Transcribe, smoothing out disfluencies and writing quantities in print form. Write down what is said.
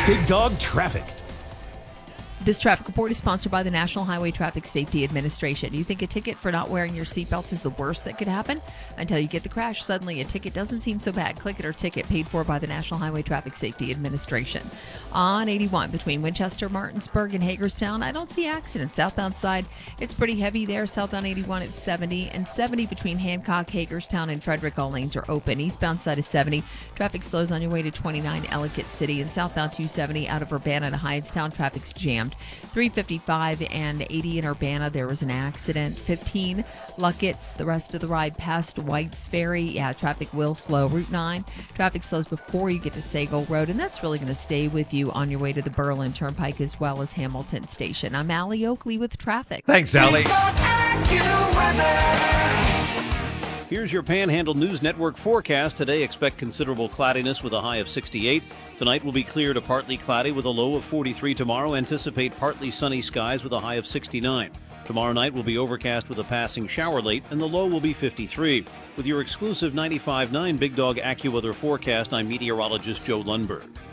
Big Dog Traffic. This traffic report is sponsored by the National Highway Traffic Safety Administration. You think a ticket for not wearing your seatbelt is the worst that could happen? Until you get the crash, suddenly a ticket doesn't seem so bad. Click it or ticket paid for by the National Highway Traffic Safety Administration. On 81 between Winchester, Martinsburg, and Hagerstown, I don't see accidents. Southbound side, it's pretty heavy there. Southbound 81 at 70, and 70 between Hancock, Hagerstown, and Frederick. All lanes are open. Eastbound side is 70. Traffic slows on your way to 29 Ellicott City, and southbound 270 out of Urbana to Hydestown. Traffic's jammed. 355 and 80 in Urbana, there was an accident. 15 Luckett's, the rest of the ride past White's Ferry. Yeah, traffic will slow. Route 9, traffic slows before you get to Sagal Road, and that's really going to stay with you on your way to the Berlin Turnpike as well as Hamilton Station. I'm Allie Oakley with traffic. Thanks, Allie. Here's your Panhandle News Network forecast. Today, expect considerable cloudiness with a high of 68. Tonight will be clear to partly cloudy with a low of 43. Tomorrow, anticipate partly sunny skies with a high of 69. Tomorrow night will be overcast with a passing shower late, and the low will be 53. With your exclusive 95.9 Big Dog AccuWeather forecast, I'm meteorologist Joe Lundberg.